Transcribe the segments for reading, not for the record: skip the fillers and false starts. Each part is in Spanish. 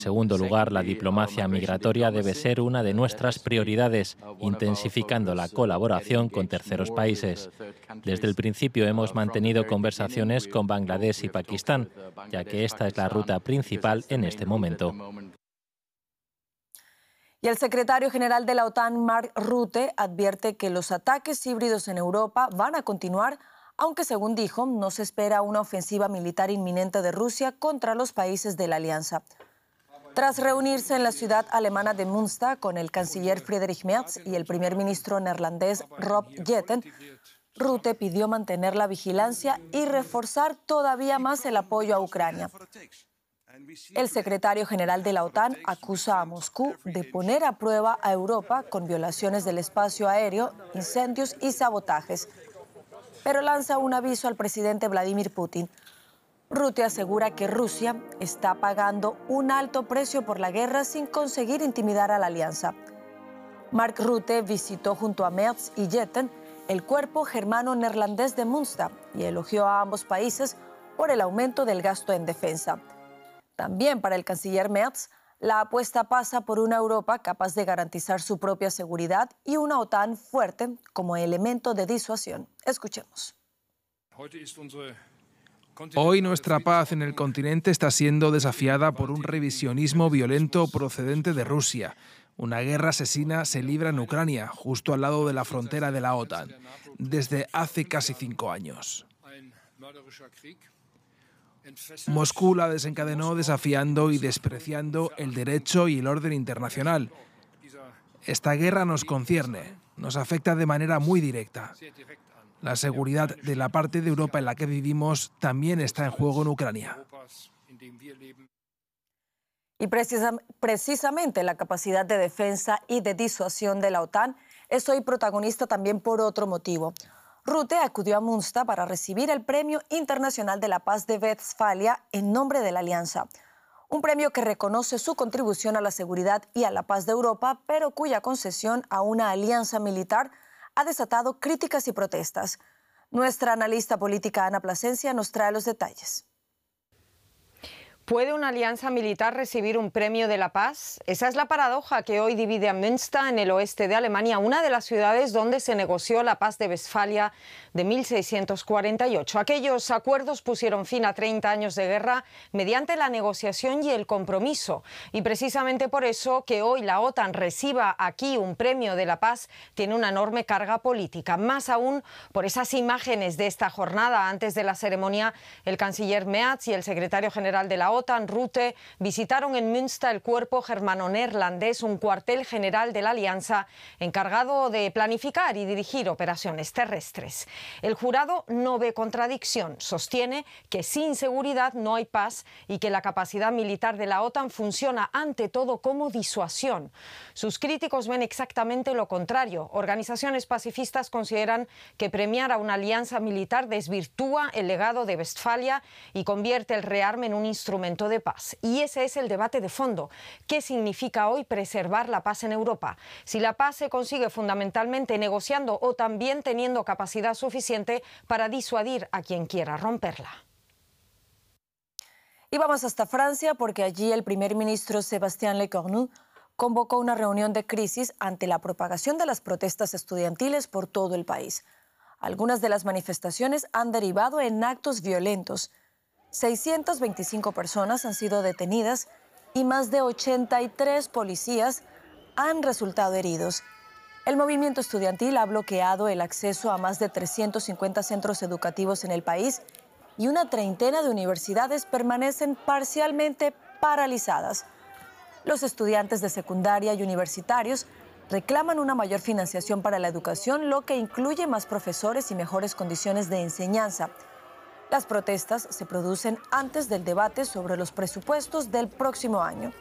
En segundo lugar, la diplomacia migratoria debe ser una de nuestras prioridades, intensificando la colaboración con terceros países. Desde el principio hemos mantenido conversaciones con Bangladesh y Pakistán, ya que esta es la ruta principal en este momento. Y el secretario general de la OTAN, Mark Rutte, advierte que los ataques híbridos en Europa van a continuar, aunque según dijo, no se espera una ofensiva militar inminente de Rusia contra los países de la alianza. Tras reunirse en la ciudad alemana de Münster con el canciller Friedrich Merz y el primer ministro neerlandés Rob Jetten, Rutte pidió mantener la vigilancia y reforzar todavía más el apoyo a Ucrania. El secretario general de la OTAN acusa a Moscú de poner a prueba a Europa con violaciones del espacio aéreo, incendios y sabotajes, pero lanza un aviso al presidente Vladimir Putin. Rutte asegura que Rusia está pagando un alto precio por la guerra sin conseguir intimidar a la alianza. Mark Rutte visitó junto a Merz y Jetten el cuerpo germano-neerlandés de Münster y elogió a ambos países por el aumento del gasto en defensa. También para el canciller Merz, la apuesta pasa por una Europa capaz de garantizar su propia seguridad y una OTAN fuerte como elemento de disuasión. Escuchemos. Hoy nuestra paz en el continente está siendo desafiada por un revisionismo violento procedente de Rusia. Una guerra asesina se libra en Ucrania, justo al lado de la frontera de la OTAN, desde hace casi 5 años. Moscú la desencadenó desafiando y despreciando el derecho y el orden internacional. Esta guerra nos concierne, nos afecta de manera muy directa. La seguridad de la parte de Europa en la que vivimos también está en juego en Ucrania. Y precisamente la capacidad de defensa y de disuasión de la OTAN es hoy protagonista también por otro motivo. Rutte acudió a Münster para recibir el Premio Internacional de la Paz de Westfalia en nombre de la Alianza. Un premio que reconoce su contribución a la seguridad y a la paz de Europa, pero cuya concesión a una alianza militar ha desatado críticas y protestas. Nuestra analista política Ana Plasencia nos trae los detalles. ¿Puede una alianza militar recibir un premio de la paz? Esa es la paradoja que hoy divide a Münster, en el oeste de Alemania, una de las ciudades donde se negoció la paz de Westfalia de 1648. Aquellos acuerdos pusieron fin a 30 años de guerra mediante la negociación y el compromiso. Y precisamente por eso que hoy la OTAN reciba aquí un premio de la paz tiene una enorme carga política. Más aún por esas imágenes de esta jornada. Antes de la ceremonia, el canciller Merz y el secretario general de la OTAN, Rutte, visitaron en Münster el cuerpo germano-neerlandés, un cuartel general de la alianza encargado de planificar y dirigir operaciones terrestres. El jurado no ve contradicción, sostiene que sin seguridad no hay paz y que la capacidad militar de la OTAN funciona ante todo como disuasión. Sus críticos ven exactamente lo contrario. Organizaciones pacifistas consideran que premiar a una alianza militar desvirtúa el legado de Westfalia y convierte el rearme en un instrumento de paz. Y ese es el debate de fondo. ¿Qué significa hoy preservar la paz en Europa? Si la paz se consigue fundamentalmente negociando o también teniendo capacidad suficiente para disuadir a quien quiera romperla. Y vamos hasta Francia porque allí el primer ministro Sébastien Lecornu convocó una reunión de crisis ante la propagación de las protestas estudiantiles por todo el país. Algunas de las manifestaciones han derivado en actos violentos. 625 personas han sido detenidas y más de 83 policías han resultado heridos. El movimiento estudiantil ha bloqueado el acceso a más de 350 centros educativos en el país y una treintena de universidades permanecen parcialmente paralizadas. Los estudiantes de secundaria y universitarios reclaman una mayor financiación para la educación, lo que incluye más profesores y mejores condiciones de enseñanza. Las protestas se producen antes del debate sobre los presupuestos del próximo año.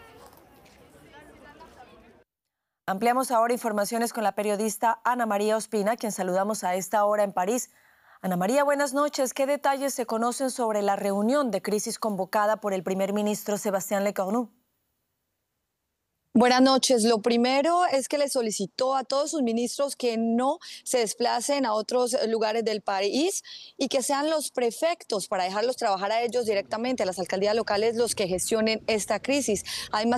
Ampliamos ahora informaciones con la periodista Ana María Ospina, quien saludamos a esta hora en París. Ana María, buenas noches. ¿Qué detalles se conocen sobre la reunión de crisis convocada por el primer ministro Sébastien Lecornu? Buenas noches. Lo primero es que le solicitó a todos sus ministros que no se desplacen a otros lugares del país y que sean los prefectos para dejarlos trabajar a ellos directamente, a las alcaldías locales, los que gestionen esta crisis. Además,